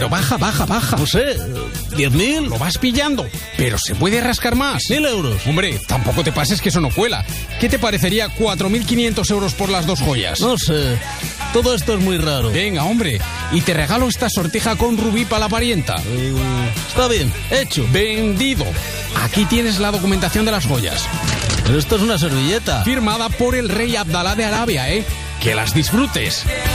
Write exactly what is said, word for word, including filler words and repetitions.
Pero baja, baja, baja. No sé, diez mil. Lo vas pillando, pero se puede rascar más. Mil euros. Hombre, tampoco te pases que eso no cuela. ¿Qué te parecería cuatro mil quinientos euros por las dos joyas? No sé, todo esto es muy raro. Venga, hombre, y te regalo esta sortija con rubí para la parienta. Uh, está bien, hecho. Vendido. Aquí tienes la documentación de las joyas. Pero esto es una servilleta. Firmada por el rey Abdalá de Arabia, ¿eh? Que las disfrutes.